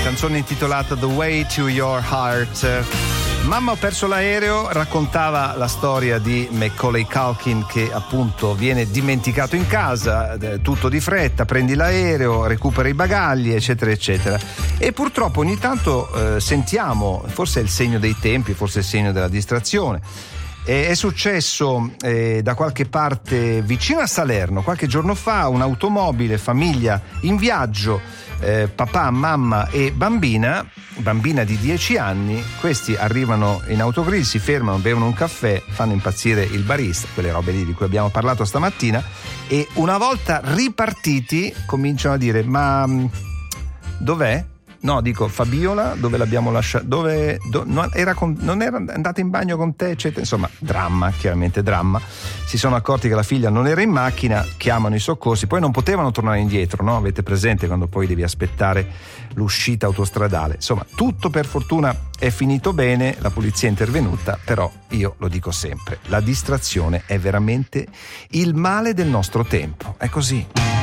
Canzone intitolata The Way to Your Heart. Mamma, ho perso l'aereo raccontava la storia di Macaulay Culkin, che appunto viene dimenticato in casa, tutto di fretta, prendi l'aereo, recupera i bagagli, eccetera eccetera. E purtroppo ogni tanto sentiamo, forse è il segno dei tempi, forse è il segno della distrazione. È successo da qualche parte vicino a Salerno qualche giorno fa, un'automobile, famiglia in viaggio, papà, mamma e bambina di 10 anni. Questi arrivano in autogrill, si fermano, bevono un caffè, fanno impazzire il barista, quelle robe lì di cui abbiamo parlato stamattina, e una volta ripartiti cominciano a dire: ma dov'è? No, dico, Fabiola, dove l'abbiamo lasciata? Non era andata in bagno con te, eccetera. Insomma, dramma, chiaramente dramma. Si sono accorti che la figlia non era in macchina, chiamano i soccorsi, poi non potevano tornare indietro, no? Avete presente quando poi devi aspettare l'uscita autostradale? Insomma, tutto per fortuna è finito bene, la polizia è intervenuta, però io lo dico sempre, la distrazione è veramente il male del nostro tempo. È così.